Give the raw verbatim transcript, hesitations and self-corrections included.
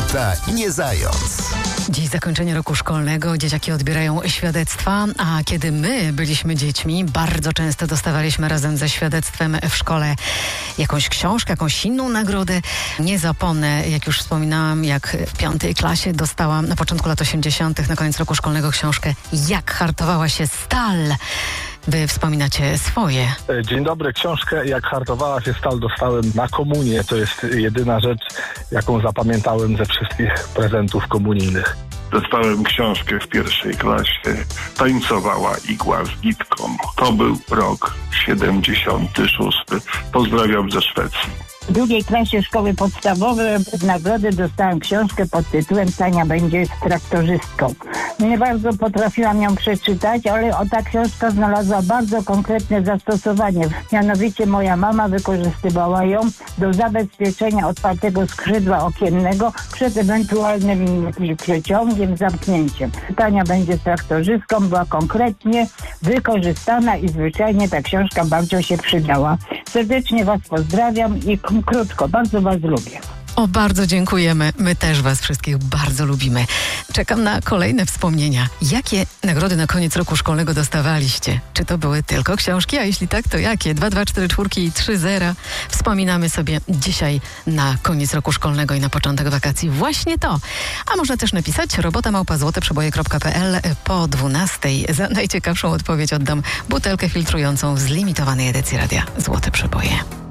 tata nie zając. Dziś zakończenie roku szkolnego, dzieciaki odbierają świadectwa, a kiedy my byliśmy dziećmi, bardzo często dostawaliśmy razem ze świadectwem w szkole jakąś książkę, jakąś inną nagrodę. Nie zapomnę, jak już wspominałam, jak w piątej klasie dostałam na początku lat osiemdziesiątych na koniec roku szkolnego książkę Jak hartowała się stal. Wy wspominacie swoje. Dzień dobry. Książkę Jak hartowała się stal dostałem na komunię. To jest jedyna rzecz, jaką zapamiętałem ze wszystkich prezentów komunijnych. Dostałem książkę w pierwszej klasie. Tańcowała igła z nitką. To był rok siedemdziesiąty szósty. Pozdrawiam ze Szwecji. W drugiej klasie szkoły podstawowej z nagrody dostałam książkę pod tytułem Tania będzie traktorzystką. Nie bardzo potrafiłam ją przeczytać, ale o ta książka znalazła bardzo konkretne zastosowanie. Mianowicie moja mama wykorzystywała ją do zabezpieczenia otwartego skrzydła okiennego przed ewentualnym przeciągiem, zamknięciem. Tania będzie traktorzystką była konkretnie wykorzystana i zwyczajnie ta książka bardzo się przydała. Serdecznie Was pozdrawiam i krótko, bardzo Was lubię. O, bardzo dziękujemy. My też Was wszystkich bardzo lubimy. Czekam na kolejne wspomnienia. Jakie nagrody na koniec roku szkolnego dostawaliście? Czy to były tylko książki? A jeśli tak, to jakie? dwa, dwa, cztery, cztery i trzy zera. Wspominamy sobie dzisiaj na koniec roku szkolnego i na początek wakacji właśnie to. A można też napisać robota małpa złote przeboje kropka pe el po dwunastej. Za najciekawszą odpowiedź oddam butelkę filtrującą z limitowanej edycji radia Złote Przeboje.